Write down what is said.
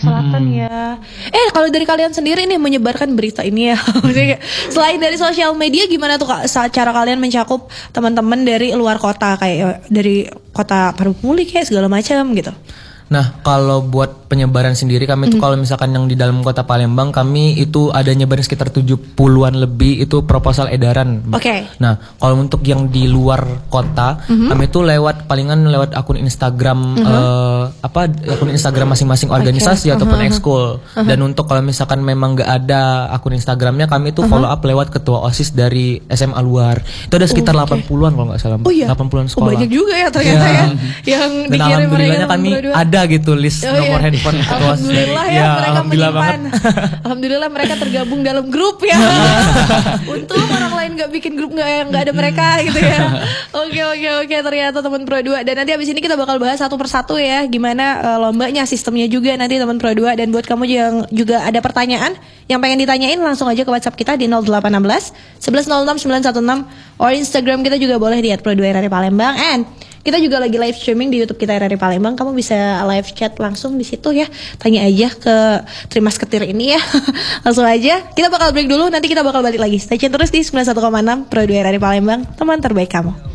Selatan ya. Kalau dari kalian sendiri nih menyebarkan berita ini ya. Maksudnya selain dari sosial media, gimana tuh Kak cara kalian mencakup teman-teman dari luar kota, kayak dari kota Parupuli kayak segala macam gitu? Nah, kalau buat penyebaran sendiri kami itu kalau misalkan yang di dalam kota Palembang, kami itu ada nyebarin sekitar 70-an lebih itu proposal edaran. Oke. Nah, kalau untuk yang di luar kota, kami itu palingan lewat akun Instagram akun Instagram masing-masing organisasi ataupun ekskul. Dan untuk kalau misalkan memang nggak ada akun Instagramnya, kami itu follow up lewat ketua OSIS dari SMA luar. Itu ada sekitar 80-an kalau nggak salah. 80-an sekolah. Banyak juga ya ternyata ya yang dan dikirim alhamdulillahnya kami ada gitu list nomor handphone ketua. Alhamdulillah ya, mereka menyimpan. Alhamdulillah mereka tergabung dalam grup ya. Untung orang lain gak bikin grup, gak ada mereka gitu ya. Oke, ternyata teman Pro 2. Dan nanti abis ini kita bakal bahas satu persatu ya, gimana lombanya, sistemnya juga nanti teman Pro 2. Dan buat kamu yang juga ada pertanyaan yang pengen ditanyain, langsung aja ke WhatsApp kita di 0816 1106 916, or Instagram kita juga boleh di @pro2RRI Palembang. And kita juga lagi live streaming di YouTube kita RRI Palembang. Kamu bisa live chat langsung di situ ya. Tanya aja ke Trimas Ketir ini ya. Langsung aja. Kita bakal break dulu, nanti kita bakal balik lagi. Stay tune terus di 91,6 Pro 2 RRI Palembang, teman terbaik kamu.